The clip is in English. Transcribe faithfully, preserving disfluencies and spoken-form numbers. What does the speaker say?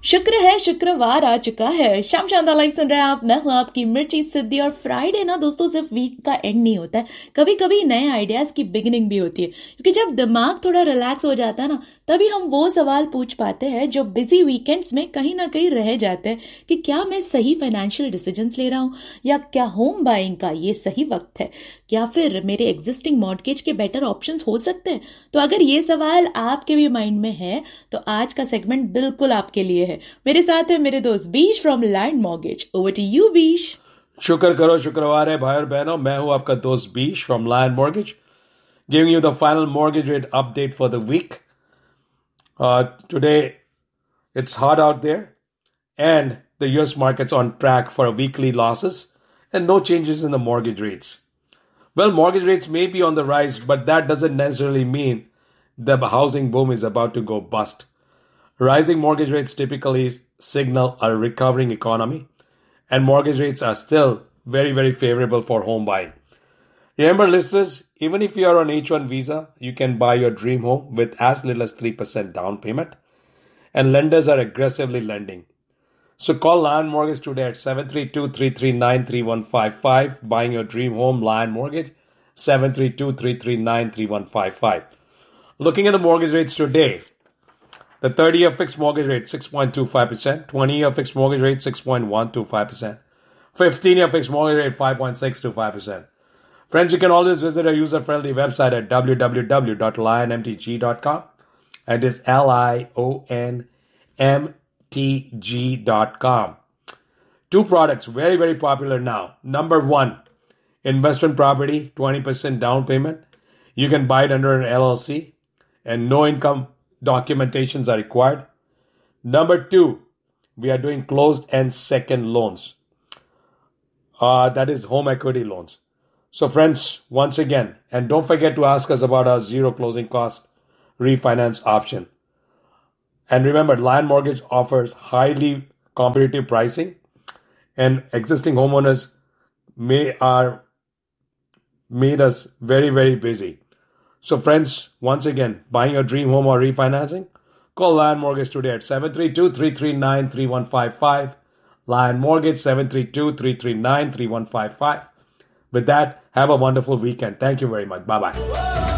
शुक्र है शुक्रवार आ चुका है। शाम शानदार लाइफ सुन रहे हैं आप। मैं हूं आपकी मिर्ची सिद्धि। और फ्राइडे ना दोस्तों सिर्फ वीक का एंड नहीं होता है, कभी कभी नए आइडियाज की बिगिनिंग भी होती है। क्योंकि जब दिमाग थोड़ा रिलैक्स हो जाता है ना, तभी हम वो सवाल पूछ पाते हैं जो बिजी वीकेंड्स में कहीं ना कहीं रह जाते हैं कि क्या मैं सही फाइनेंशियल डिसीजंस ले रहा हूँ, या क्या होम बाइंग का ये सही वक्त है, या फिर मेरे एग्जिस्टिंग मॉर्गेज के बेटर ऑप्शंस हो सकते हैं। तो अगर ये सवाल आपके भी माइंड में है तो आज का सेगमेंट बिल्कुल आपके लिए है। मेरे साथ है मेरे दोस्त बीश from land mortgage. Over to you बीश। शुक्र करो शुक्रवार है भाई और बहनों। मैं हूं आपका दोस्त बीश from land mortgage, giving you the final mortgage rate update for the week. Today it's hot out there and the U S market's on track for a weekly losses and no changes in the mortgage rates. Well, mortgage rates may be on the rise, but that doesn't necessarily mean the housing boom is about to go bust. Rising mortgage rates typically signal a recovering economy, and mortgage rates are still very, very favorable for home buying. Remember, listeners, even if you are on H one visa, you can buy your dream home with as little as three percent down payment, and lenders are aggressively lending. So call Lion Mortgage today at seven three two, three three nine, three one five five. Buying your dream home, Lion Mortgage, seven three two, three three nine, three one five five. Looking at the mortgage rates today, the thirty-year fixed mortgage rate, six point two five percent. twenty-year fixed mortgage rate, six point one two five percent. fifteen-year fixed mortgage rate, five point six two five percent. Friends, you can always visit our user-friendly website at w w w dot lion m t g dot com. It is L I O N M T G dot com. Two products, very, very popular now. Number one, investment property, twenty percent down payment. You can buy it under an L L C and no income documentations are required. Number two, we are doing closed-end second loans. Uh, that is home equity loans. So friends, once again, and don't forget to ask us about our zero closing cost refinance option. And remember, Lion Mortgage offers highly competitive pricing, and existing homeowners may are made us very, very busy. So friends, once again, buying your dream home or refinancing, call Lion Mortgage today at seven three two, three three nine, three one five five. Lion Mortgage, seven three two, three three nine, three one five five. With that, have a wonderful weekend. Thank you very much. Bye-bye.